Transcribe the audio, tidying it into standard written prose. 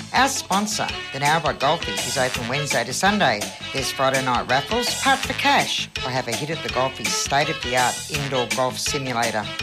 Our sponsor, the Narrabri Golfies, is open Wednesday to Sunday. There's Friday night raffles, part for cash, or have a hit at the Golfies' state-of-the-art indoor golf simulator.